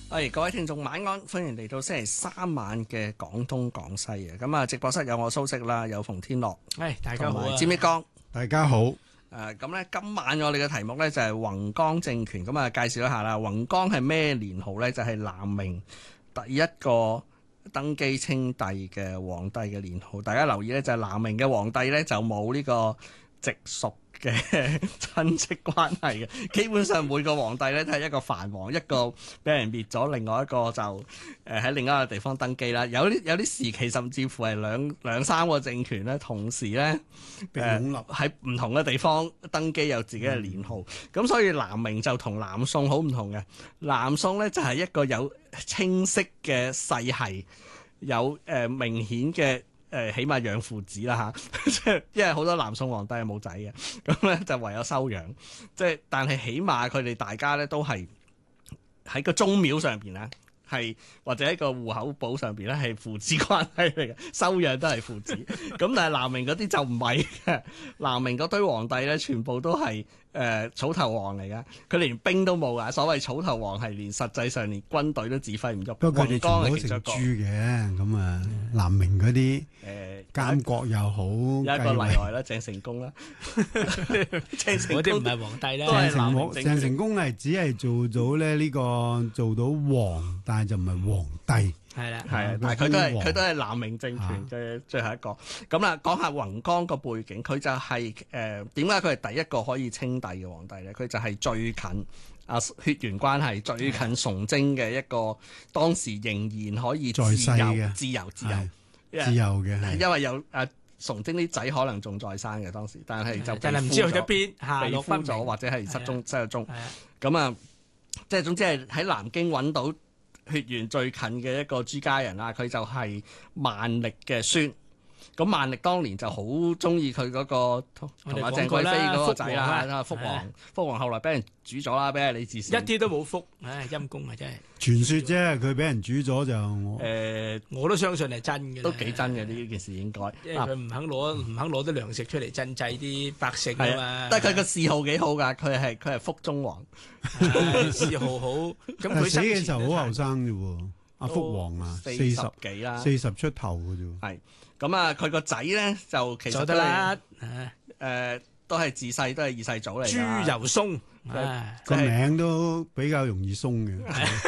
各位聽眾晚安，歡迎嚟到星期三晚嘅廣東廣西啊！咁啊，直播室有我蘇軾啦，有馮天樂， 大家好啊， 詹益剛， 大家好。 咁咧，今晚我哋嘅題目咧就係弘光政權，咁啊介紹一下啦。弘光係咩年號咧？就係南明第一個登基稱帝嘅皇帝嘅年號。大家留意咧，就係南明嘅皇帝咧就冇呢個直屬嘅親戚關係嘅，基本上每個皇帝咧都係一個藩王，一個俾人滅咗，另外一個就喺另一個地方登基啦。有啲時期甚至乎係兩三個政權咧同時咧喺唔同嘅地方登基，有自己嘅年號。咁所以南明就同南宋好唔同嘅。南宋咧就係一個有清晰嘅世系，有明顯嘅。起碼養父子啦嚇，因為好多南宋皇帝係冇仔嘅，咁咧就唯有收養。但係起碼佢哋大家咧都係喺個宗廟上邊咧，係或者喺個戶口簿上邊咧係父子關係嚟嘅，收養都係父子。咁但係南明嗰啲就唔係嘅，南明嗰堆皇帝咧全部都係草頭王嚟㗎，佢連兵都冇㗎。所謂草頭王係連實際上連軍隊都指揮唔喐。 不過佢哋全部都姓朱嘅，咁啊南明嗰啲監國又好， 有一個例外啦，鄭成功啦，鄭成功嗰啲唔係皇帝啦。 鄭成功係只係做到咧呢個做到王，但係就唔係皇帝。 係啦， 但係佢都係南明政權嘅最後一個。咁啦，講下弘光個背景，佢就係點解佢係第一個可以稱帝嘅皇帝咧？佢就係最近血緣關係最近崇禎嘅一個，當時仍然可以自由嘅，因為有崇禎啲仔可能仲在生嘅當時，但係就唔知去咗邊， 被俘咗或者係失咗蹤。咁啊，即係總之係喺南京揾到血緣最近嘅一個朱家人啦，佢就係萬曆嘅孫。咁萬曆當年就好中意佢嗰個同阿鄭貴妃嗰個仔啦，福王。福王後來俾人煮咗啦，俾阿李治時。 一啲都冇福，陰公啊真係。 傳說啫，佢俾人煮咗就我都相信係真嘅， 都幾真嘅呢件事應該。 因為佢唔肯攞啲糧食出嚟賑濟啲百姓啊嘛。 但係佢個諡號幾好㗎，佢係福中王， 諡號好。咁佢死嘅時候好後生啫喎，阿福王啊，40幾啦，40出頭嘅啫。 係咁啊，佢個仔咧就其實都係都係自細都係二世祖嚟㗎。 朱由崧個名都比較容易鬆嘅。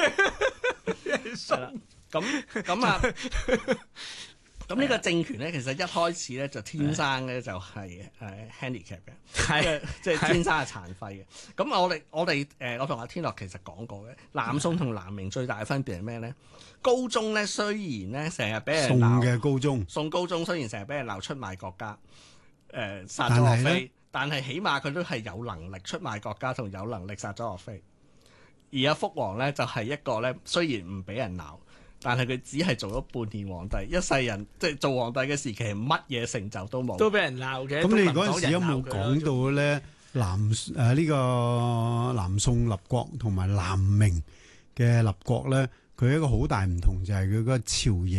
咁啊，咁呢個政權咧，其實一開始咧就天生咧就係handicap 嘅，即係天生係殘廢嘅。咁我同阿天樂其實講過嘅，南宋同南明最大嘅分別係咩咧？高宗咧雖然咧成日俾人鬧，宋高宗雖然成日俾人鬧出賣國家，殺咗岳飛，但係起碼佢都係有能力出賣國家同有能力殺咗岳飛。而阿福王咧就係一個咧，雖然唔俾人鬧，但係佢只係做咗半年皇帝，一世人即係做皇帝嘅時期，乜嘢成就都冇， 都俾人鬧嘅。 咁你嗰陣時有冇講到咧呢個南宋立國同埋南明嘅立國咧？佢一個好大唔同就係佢個朝野